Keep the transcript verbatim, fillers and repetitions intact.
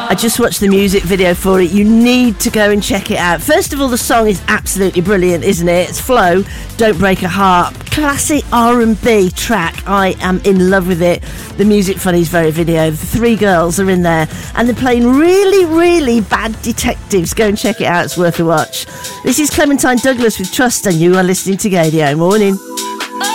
I just watched the music video for it. You need to go and check it out. First of all, the song is absolutely brilliant, isn't it? It's Flow, Don't Break a Heart. Classic R and B track. I am in love with it. The music funny's very video. The three girls are in there and they're playing really, really bad detectives. Go and check it out. It's worth a watch. This is Clementine Douglas with Trust and you are listening to Gaydio Morning.